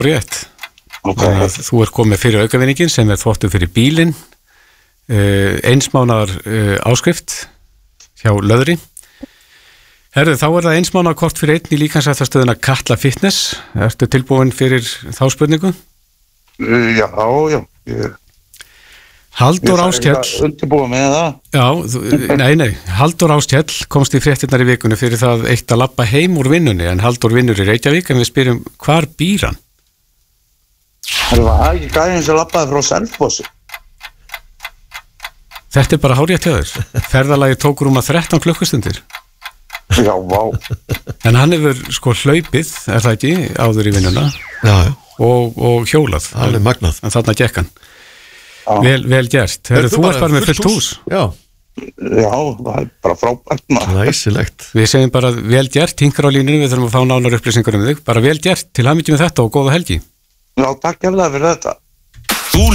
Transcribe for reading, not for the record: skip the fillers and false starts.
Rétt. Þú komið fyrir aukavinningin sem þvottur fyrir bílinn, 1 mánaðar áskrift hjá Löðri. Herðu, þá það 1 mánaðar kort fyrir 1 í líkamsræktarstöðina Katla Fitness. Ertu tilbúin fyrir þá spurningu? Já. Halldór Áskell. Undirbúið með það. Já, nei. Halldór Áskell komst í fréttirnar í vikunni fyrir það eitt að labba heim úr vinnunni, en Halldór vinnur í Reykjavík, en við spyrjum, hvar býr hann? Það var ekki gæðin sem labbaði frá Selfossi. Þetta bara hárrétt hjá þér. Ferðalagi tók rúma 13 klukkustundir. Já, vá. En hann hefur hlaupið, það ekki, áður í vinnuna. Já. Og hjólað. Það magnað. En þarna gekk hann. Vel gert. Þú bara með fullt hús. Já, það bara frábært. Læsilegt. Við segjum bara vel gert, hingar á línunni, við þurfum að fá nánar upplýsingar þig. Bara vel gert, til hamingju með þetta og góða helgi. Já, takk fyrir þetta.